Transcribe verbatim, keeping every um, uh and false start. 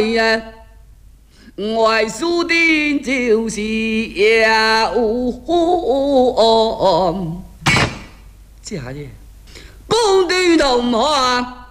呀，我输的就是呀哦，这下子，公的同啊。